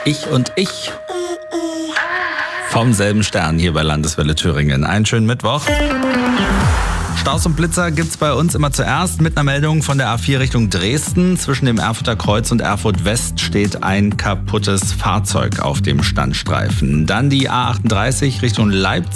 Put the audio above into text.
Ich und ich. Vom selben Stern hier bei Landeswelle Thüringen. Einen schönen Mittwoch. Staus und Blitzer gibt's bei uns immer zuerst mit einer Meldung von der A4 Richtung Dresden. Zwischen dem Erfurter Kreuz und Erfurt West steht ein kaputtes Fahrzeug auf dem Standstreifen. Dann die A38 Richtung Leipzig.